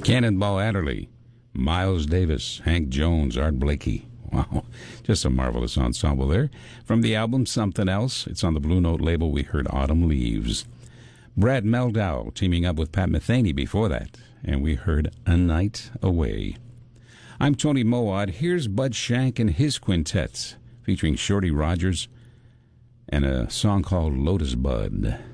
Cannonball Adderley, Miles Davis, Hank Jones, Art Blakey. Wow, just a marvelous ensemble there. From the album Something Else, it's on the Blue Note label, we heard Autumn Leaves. Brad Meldau teaming up with Pat Metheny before that, and we heard A Night Away. I'm Tony Mowat. Here's Bud Shank and his quintet, featuring Shorty Rogers and a song called Lotus Bud.